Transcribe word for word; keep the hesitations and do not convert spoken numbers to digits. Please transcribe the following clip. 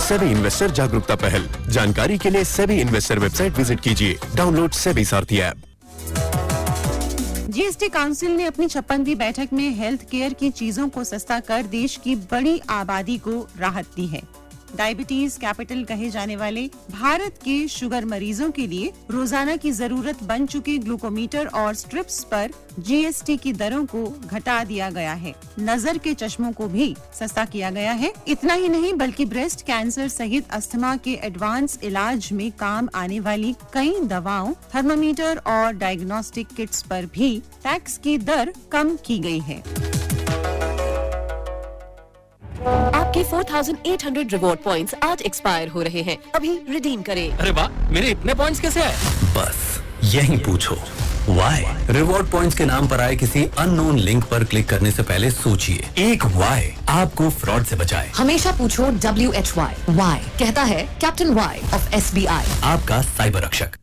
SEBI investor जागरूकता पहल। जानकारी के लिए सेबी इन्वेस्टर वेबसाइट विजिट कीजिए। डाउनलोड सेबी सारथी ऐप। जीएसटी काउंसिल ने अपनी छप्पनवीं बैठक में हेल्थ केयर की चीजों को सस्ता कर देश की बड़ी आबादी को राहत दी है। डायबिटीज कैपिटल कहे जाने वाले भारत के शुगर मरीजों के लिए रोजाना की जरूरत बन चुके ग्लूकोमीटर और स्ट्रिप्स पर जीएसटी की दरों को घटा दिया गया है। नजर के चश्मों को भी सस्ता किया गया है। इतना ही नहीं बल्कि ब्रेस्ट कैंसर सहित अस्थमा के एडवांस इलाज में काम आने वाली कई दवाओं, थर्मामीटर और डायग्नोस्टिक किट्स पर भी टैक्स की दर कम की गई है। आपके चार हज़ार आठ सौ रिवॉर्ड पॉइंट्स आज एक्सपायर हो रहे हैं, अभी रिडीम करें। अरे वाह, मेरे इतने पॉइंट्स कैसे आए? बस यही पूछो वाई। रिवॉर्ड पॉइंट्स के नाम पर आए किसी अननोन लिंक पर क्लिक करने से पहले सोचिए, एक वाई आपको फ्रॉड से बचाए। हमेशा पूछो डब्ल्यू एच वाई। वाई कहता है captain Y of S B I, आपका साइबर रक्षक।